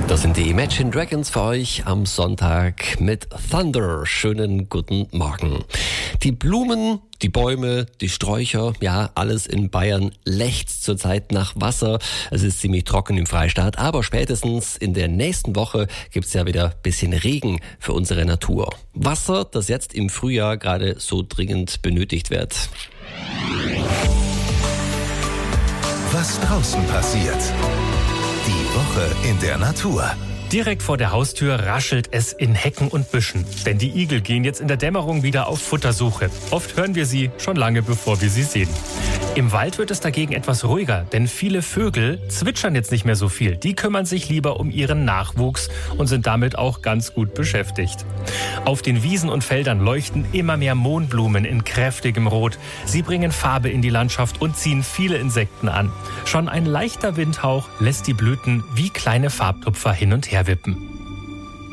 Das sind die Imagine Dragons für euch am Sonntag mit Thunder. Schönen guten Morgen. Die Blumen, die Bäume, die Sträucher, ja, alles in Bayern lechzt zurzeit nach Wasser. Es ist ziemlich trocken im Freistaat, aber spätestens in der nächsten Woche gibt's ja wieder ein bisschen Regen für unsere Natur. Wasser, das jetzt im Frühjahr gerade so dringend benötigt wird. Was draußen passiert. Die Woche in der Natur. Direkt vor der Haustür raschelt es in Hecken und Büschen. Denn die Igel gehen jetzt in der Dämmerung wieder auf Futtersuche. Oft hören wir sie schon lange, bevor wir sie sehen. Im Wald wird es dagegen etwas ruhiger, denn viele Vögel zwitschern jetzt nicht mehr so viel. Die kümmern sich lieber um ihren Nachwuchs und sind damit auch ganz gut beschäftigt. Auf den Wiesen und Feldern leuchten immer mehr Mohnblumen in kräftigem Rot. Sie bringen Farbe in die Landschaft und ziehen viele Insekten an. Schon ein leichter Windhauch lässt die Blüten wie kleine Farbtupfer hin und her wippen.